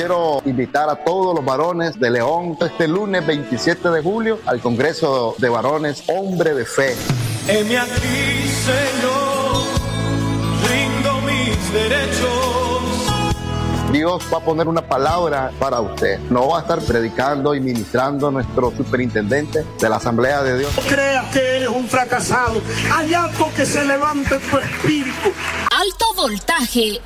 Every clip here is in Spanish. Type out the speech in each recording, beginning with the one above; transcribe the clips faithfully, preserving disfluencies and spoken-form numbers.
quiero invitar a todos los varones de León este lunes veintisiete de julio al Congreso de Varones Hombre de Fe. Heme aquí, Señor, rindo mis derechos. Dios va a poner una palabra para usted. No va a estar predicando y ministrando nuestro superintendente de la Asamblea de Dios. No creas que eres un fracasado. Hay algo que se levante en tu espíritu. Alto voltaje.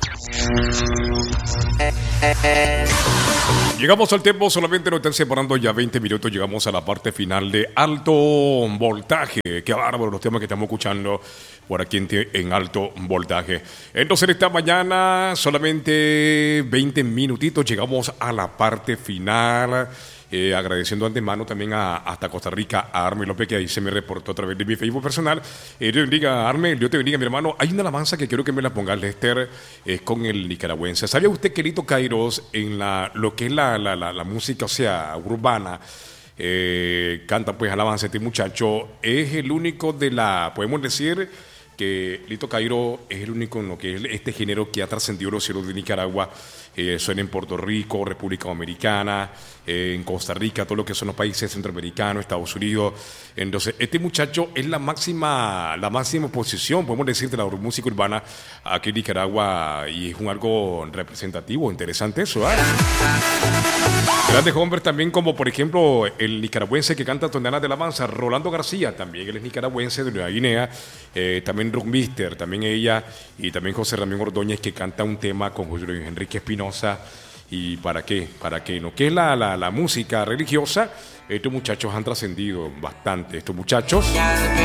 Llegamos al tiempo, solamente nos están separando ya veinte minutos. Llegamos a la parte final de Alto Voltaje. Qué bárbaro los temas que estamos escuchando por aquí en, en Alto Voltaje. Entonces, esta mañana, solamente veinte minutitos, llegamos a la parte final. Eh, agradeciendo de antemano también a, hasta Costa Rica a Arme López, que ahí se me reportó a través de mi Facebook personal. Eh, Dios te bendiga, Arme, Dios te bendiga, mi hermano. Hay una alabanza que quiero que me la ponga Lester, es con el nicaragüense. ¿Sabía usted que Lito Kairos, en la, lo que es la, la, la, la música, o sea, urbana, eh, canta pues alabanza? Este muchacho es el único de la, podemos decir que Lito Kairos es el único en lo que es este género que ha trascendido los cielos de Nicaragua. Eh, suena en Puerto Rico, República Dominicana, eh, en Costa Rica, todo lo que son los países centroamericanos, Estados Unidos. Entonces, este muchacho es la máxima, la máxima posición, podemos decir, de la música urbana aquí en Nicaragua, y es un algo representativo, interesante eso, ¿eh? Grandes hombres también, como por ejemplo el nicaragüense que canta Toneladas de Alabanza, Rolando García, también él es nicaragüense de Nueva Guinea, eh, también Rock Mister, también ella, y también José Ramón Ordóñez, que canta un tema con José Luis Enrique Espinosa. ¿Y para qué? Para que lo que es la, la, la música religiosa, estos muchachos han trascendido bastante, estos muchachos.